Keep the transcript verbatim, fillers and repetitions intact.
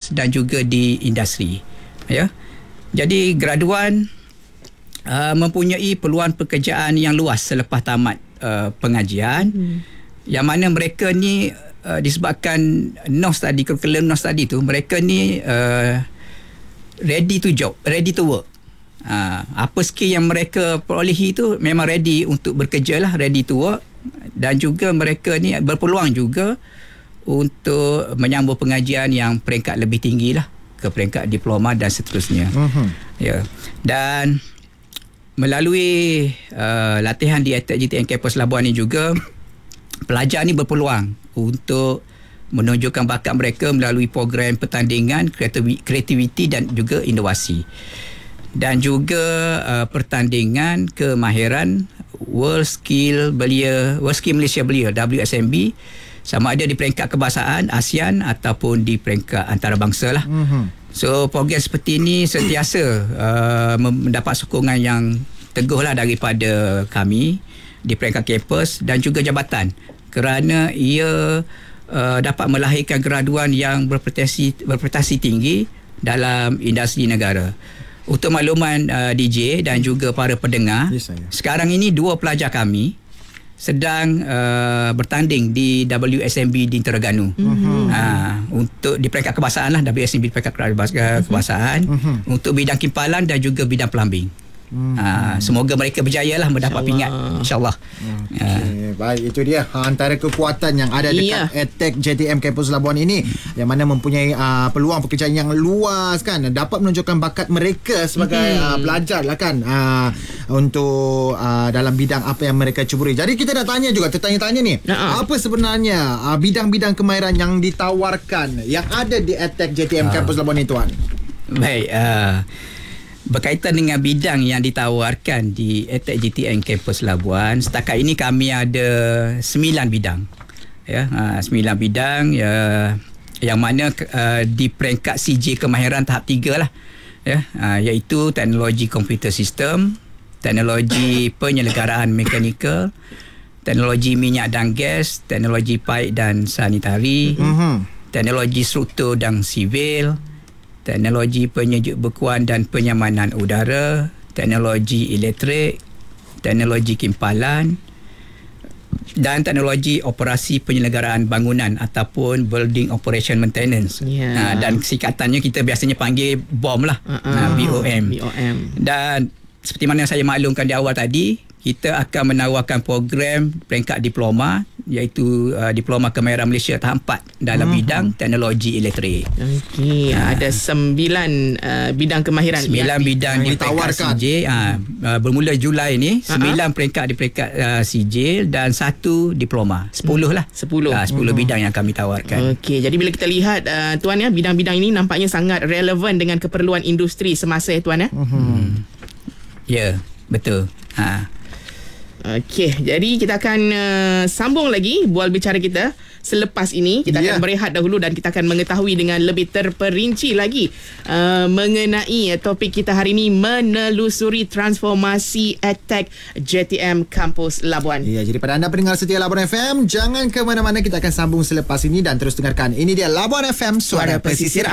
kampus dan juga di industri. Ya. Jadi graduan uh, mempunyai peluang pekerjaan yang luas selepas tamat uh, pengajian, hmm. yang mana mereka ni uh, disebabkan non-study, curriculum non-study tu, mereka ni uh, ready to job, ready to work. Uh, apa skill yang mereka perolehi tu memang ready untuk bekerja lah, ready to work, dan juga mereka ni berpeluang juga untuk menyambung pengajian yang peringkat lebih tinggi lah, ke peringkat diploma dan seterusnya. Uh-huh. Ya. Dan melalui uh, latihan di J T M Kampus Labuan ni juga, pelajar ni berpeluang untuk menunjukkan bakat mereka melalui program pertandingan kreativiti dan juga inovasi, dan juga uh, pertandingan kemahiran World Skill Belia, World Skill Malaysia Belia W S M B, sama ada di peringkat kebangsaan ASEAN ataupun di peringkat antarabangsa lah. Mm-hmm. So program seperti ini sentiasa uh, mendapat sokongan yang teguh lah daripada kami di peringkat kampus dan juga jabatan, kerana ia uh, dapat melahirkan graduan yang berprestasi, berprestasi tinggi dalam industri negara. Untuk makluman uh, D J dan juga para pendengar, yes, sekarang ini dua pelajar kami sedang uh, bertanding di W S M B di Terengganu. Mm-hmm. Uh, untuk di peringkat kebangsaan lah, W S M B di peringkat kebangsaan, mm-hmm. untuk bidang kimpalan dan juga bidang plumbing. Hmm. Uh, semoga mereka berjaya lah mendapat pingat, insyaAllah. Okay. Uh. Baik, itu dia antara kekuatan yang ada dekat yeah. EdTech J T M Kampus Labuan ini, yang mana mempunyai uh, peluang pekerjaan yang luas kan, dapat menunjukkan bakat mereka sebagai hmm. uh, pelajar lah kan, uh, untuk uh, dalam bidang apa yang mereka cuburi. Jadi kita nak tanya juga, tertanya-tanya ni, uh-huh. apa sebenarnya uh, bidang-bidang kemahiran yang ditawarkan yang ada di EdTech J T M uh. Kampus Labuan ni, Tuan? Baik, uh, berkaitan dengan bidang yang ditawarkan di EdTech J T M Kampus Labuan, setakat ini kami ada sembilan bidang. Ya, uh, sembilan bidang ya, yang mana uh, di peringkat C J kemahiran tahap tiga lah. Ya, uh, iaitu teknologi komputer sistem, teknologi penyelenggaraan mekanikal, teknologi minyak dan gas, teknologi paip dan sanitari, mm-hmm. teknologi struktur dan sivil, teknologi penyejuk bekuan dan penyamanan udara, teknologi elektrik, teknologi kimpalan, dan teknologi operasi penyelenggaraan bangunan ataupun building operation maintenance. Yeah. Ha, dan singkatannya kita biasanya panggil B O M lah. Uh-uh. Ha, B O M. B O M. Dan seperti mana yang saya maklumkan di awal tadi, kita akan menawarkan program peringkat diploma, iaitu uh, Diploma Kemahiran Malaysia tahap empat dalam uh-huh. bidang teknologi elektrik. Okey, uh, ada sembilan uh, bidang kemahiran. Sembilan ya, bidang yang ditawarkan. C J, uh, uh, bermula Julai ni, sembilan uh-huh. peringkat di peringkat uh, C J dan satu diploma. Sepuluh lah. Sepuluh. Uh, sepuluh uh-huh. bidang yang kami tawarkan. Okey, jadi bila kita lihat uh, Tuan ya, bidang-bidang ini nampaknya sangat relevan dengan keperluan industri semasa ya Tuan ya. Uh-huh. Hmm. Ya, yeah, betul. Ha. Okey, jadi kita akan uh, sambung lagi bual bicara kita selepas ini. Kita yeah. akan berehat dahulu dan kita akan mengetahui dengan lebih terperinci lagi uh, mengenai uh, topik kita hari ini, menelusuri transformasi EdTech J T M Kampus Labuan. Ya, jadi pada anda pendengar setia Labuan F M, jangan ke mana-mana, kita akan sambung selepas ini dan terus dengarkan. Ini dia Labuan F M, Suara Pesisir.